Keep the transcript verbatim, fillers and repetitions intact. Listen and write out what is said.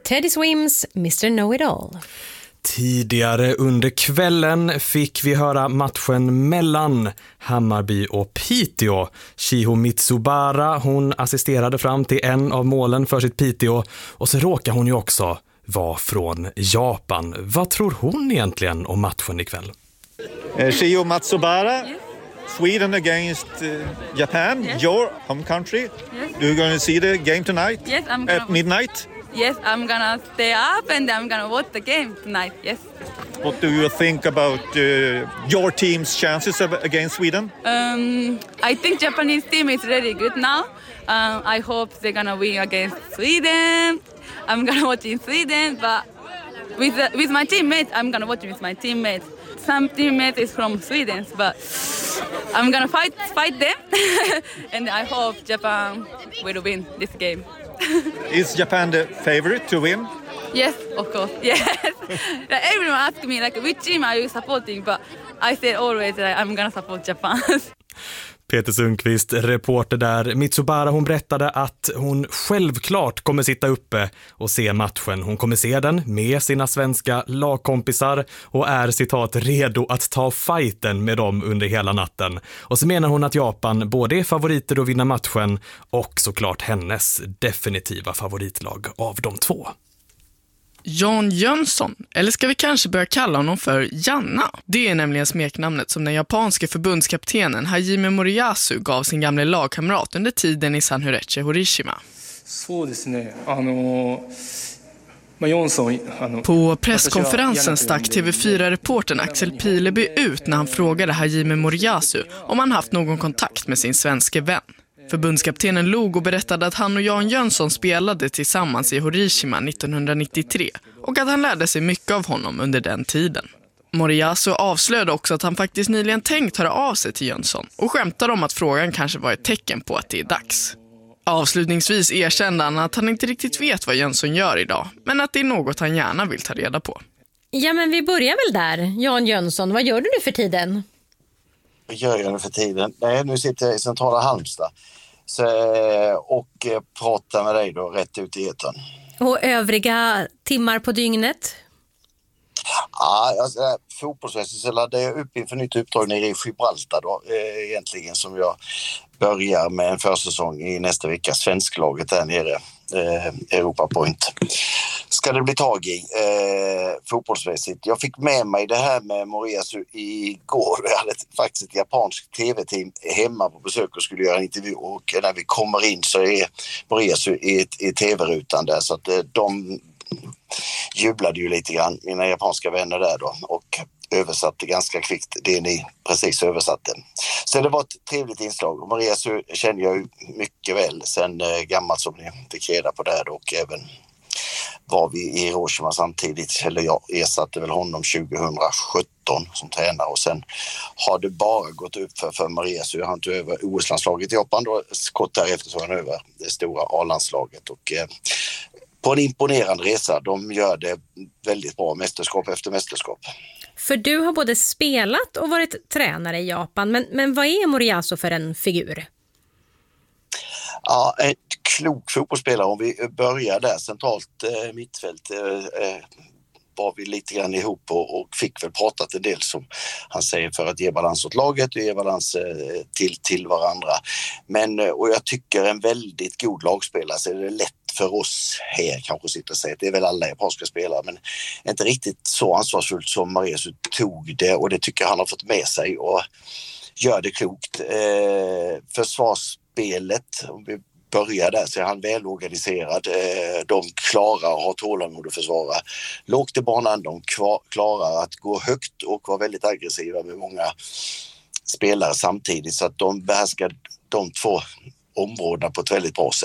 Teddy Swims mister Know-It-All. Tidigare under kvällen fick vi höra matchen mellan Hammarby och Piteå. Shiho Mitsubara, hon assisterade fram till en av målen för sitt Piteå. Och så råkar hon ju också vara från Japan. Vad tror hon egentligen om matchen ikväll? Uh, Shiho Mitsubara, yes. Sweden against uh, Japan, yes. Your home country. Yes. You're going to see the game tonight? Yes, I'm gonna at midnight? Yes, I'm gonna stay up and I'm gonna watch the game tonight, yes. What do you think about uh, your team's chances of, against Sweden? Um, I think Japanese team is really good now. Um, I hope they're gonna win against Sweden. I'm gonna watch in Sweden, but with uh, with my teammates, I'm gonna watch with my teammates. Some teammates is from Sweden, but I'm gonna fight fight them, and I hope Japan will win this game. Is Japan the favorite to win? Yes, of course. Yes. Everyone asks me like, which team are you supporting? But I say always that I'm gonna support Japan. Peter Sundqvist, reporter där. Mitsubara, hon berättade att hon självklart kommer sitta uppe och se matchen. Hon kommer se den med sina svenska lagkompisar och är, citat, redo att ta fighten med dem under hela natten. Och så menar hon att Japan både är favoriter att vinna matchen och såklart hennes definitiva favoritlag av de två. Jan Jönsson, eller ska vi kanske börja kalla honom för Janna? Det är nämligen smeknamnet som den japanske förbundskaptenen Hajime Moriyasu gav sin gamla lagkamrat under tiden i Sanhureche Hiroshima. På presskonferensen stack T V fyra-reportern Axel Pileby ut när han frågade Hajime Moriyasu om han haft någon kontakt med sin svenske vän. Förbundskaptenen log och berättade att han och Jan Jönsson spelade tillsammans i Hiroshima nittonhundranittiotre och att han lärde sig mycket av honom under den tiden. Moriyasu avslöjade också att han faktiskt nyligen tänkt höra av sig till Jönsson och skämtade om att frågan kanske var ett tecken på att det är dags. Avslutningsvis erkände han att han inte riktigt vet vad Jönsson gör idag, men att det är något han gärna vill ta reda på. Ja, men vi börjar väl där. Jan Jönsson, vad gör du nu för tiden? Vad gör jag nu för tiden? Nej, nu sitter jag i centrala Halmstad. Så, och prata med dig då rätt ut i etern. Och övriga timmar på dygnet? Ja, alltså, fotbollsmässigt så laddade jag upp inför nytt uppdrag nere i Gibraltar då, eh, egentligen som jag börjar med en försäsong i nästa vecka. Svensklaget där nere, eh, Europa Point. Ska det bli tag i eh, fotbollsmässigt. Jag fick med mig det här med Moriyasu igår. Jag hade faktiskt ett japanskt tv-team hemma på besök och skulle göra en intervju. Och när vi kommer in så är Moriyasu i, i tv-rutan där. Så att eh, de jublade ju lite grann, mina japanska vänner där då. Och översatte ganska kvickt det ni precis översatte. Så det var ett trevligt inslag. Och Moriyasu känner jag ju mycket väl sen eh, gammalt som ni fick reda på där. Och även var vi i Hiroshima samtidigt, eller jag ersatte väl honom tjugohundrasjutton som tränare och sen har det bara gått upp för, för Moriyasu. Han tog över O S-landslaget i Japan då, kort därefter tog han över det stora A-landslaget och eh, på en imponerande resa. De gör det väldigt bra mästerskap efter mästerskap. För du har både spelat och varit tränare i Japan, men, men vad är Moriyasu för en figur? Ja, en klok fotbollsspelare. Om vi börjar där centralt eh, mittfält eh, var vi lite grann ihop och, och fick väl pratat en del som han säger för att ge balans åt laget och ge balans eh, till, till varandra. Men, och jag tycker en väldigt god lagspelare så är det lätt för oss här kanske sitta och säga att det är väl alla japanska spelare men inte riktigt så ansvarsfullt som Moriyasu tog det och det tycker jag han har fått med sig och gör det klokt. Eh, försvarsspelet, om vi börjar där så är han välorganiserad. Eh, de klarar att ha tålamod att försvara lågt i banan, de klarar att gå högt och vara väldigt aggressiva med många spelare samtidigt så att de behärskar de två områdena på ett väldigt bra sätt.